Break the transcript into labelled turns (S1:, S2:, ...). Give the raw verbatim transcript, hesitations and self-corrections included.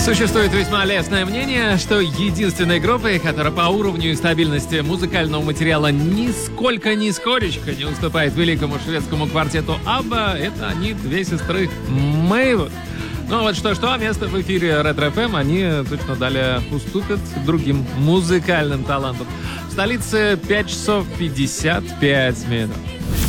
S1: Существует весьма лестное мнение, что единственной группой, которая по уровню и стабильности музыкального материала нисколько-нисколечко не уступает великому шведскому квартету Абба, это они, две сестры Мэйвуд. Ну вот что-что, а место в эфире Ретро эф эм они точно далее уступят другим музыкальным талантам. В столице пять часов пятьдесят пять минут.